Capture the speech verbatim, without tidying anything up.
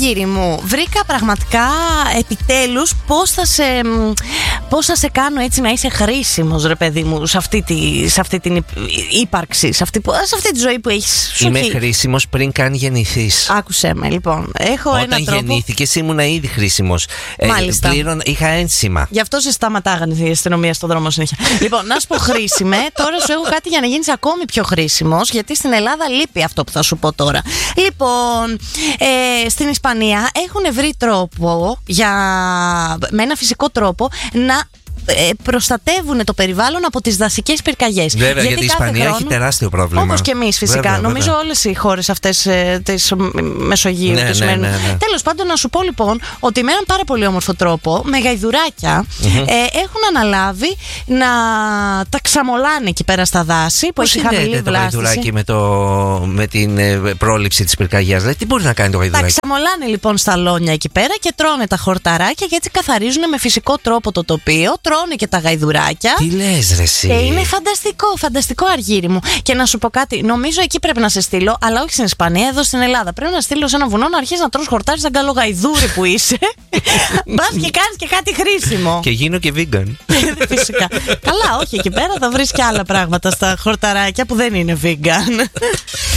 Αργύρι μου, βρήκα πραγματικά επιτέλους πώς θα σε, πώς θα σε κάνω έτσι να είσαι χρήσιμος, ρε παιδί μου, σε αυτή, τη, σε αυτή την ύπαρξη, σε αυτή, σε αυτή τη ζωή που έχεις. Είμαι έχει... χρήσιμος πριν καν γεννηθείς. Άκουσέ με, λοιπόν. Έχω Όταν ένα τρόπο... γεννήθηκες ήμουν ήδη χρήσιμος. Μάλιστα. Ε, πλήρων, είχα ένσημα. Γι' αυτό σε σταματάγανε η αστυνομία στον δρόμο συνέχεια. Λοιπόν, να σου πω χρήσιμε, τώρα σου έχω κάτι για να γίνεις ακόμη πιο χρήσιμος, γιατί στην Ελλάδα λείπει αυτό που θα σου πω τώρα. Λοιπόν, ε, στην Ισπανία έχουν βρει τρόπο, για, με ένα φυσικό τρόπο, να Ε, προστατεύουν το περιβάλλον από τις δασικές πυρκαγιές. Βέβαια, γιατί, γιατί η Ισπανία χρόνο, έχει τεράστιο πρόβλημα. Όπως και εμείς φυσικά. Βέβαια, νομίζω βέβαια. Όλες οι χώρες αυτές ε, της Μεσογείου. Ναι, της ναι, ναι, ναι. Τέλος πάντων, να σου πω λοιπόν ότι με έναν πάρα πολύ όμορφο τρόπο, με γαϊδουράκια, mm-hmm. ε, έχουν αναλάβει να τα ξαμολάνε εκεί πέρα στα δάση. Που πώς έχει χαμηλή βλάστηση. Το γαϊδουράκι με, το, με την ε, πρόληψη της πυρκαγιάς. Δηλαδή, τι μπορεί να κάνει το γαϊδουράκι. Τα ξαμολάνε λοιπόν στα λόνια εκεί πέρα και τρώνε τα χορταράκια και έτσι καθαρίζουν με φυσικό τρόπο το τοπίο. Τρώνε και τα γαϊδουράκια. Τι λες, ρε εσύ. Και είναι φανταστικό, φανταστικό Αργύρι μου. Και να σου πω κάτι, νομίζω εκεί πρέπει να σε στείλω, αλλά όχι στην Ισπανία, εδώ στην Ελλάδα. Πρέπει να στείλω σε ένα βουνό να αρχίσει να τρως χορτάρι σαν καλό γαϊδούρι που είσαι. Μπας και κάνεις και κάτι χρήσιμο. Και γίνω και vegan. Φυσικά. Καλά, όχι, εκεί πέρα θα βρεις και άλλα πράγματα στα χορταράκια που δεν είναι vegan.